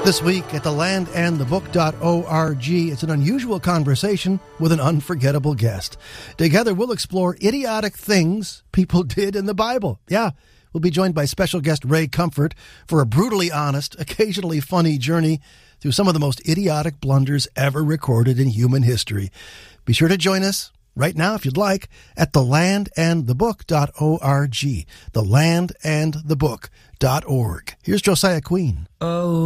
This week at thelandandthebook.org, it's an unusual conversation with an unforgettable guest. Together, we'll explore idiotic things people did in the Bible. Yeah, we'll be joined by special guest Ray Comfort for a brutally honest, occasionally funny journey through some of the most idiotic blunders ever recorded in human history. Be sure to join us right now, if you'd like, at thelandandthebook.org. Thelandandthebook.org. Here's Josiah Queen. Oh.